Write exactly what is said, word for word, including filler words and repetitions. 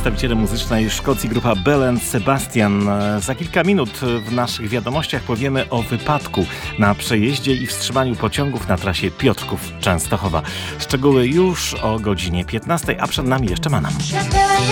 przedstawicielem muzycznej Szkocji grupa Belle and Sebastian. Za kilka minut w naszych wiadomościach powiemy o wypadku na przejeździe i wstrzymaniu pociągów na trasie Piotrków-Częstochowa. Szczegóły już o godzinie piętnastej, a przed nami jeszcze Manam.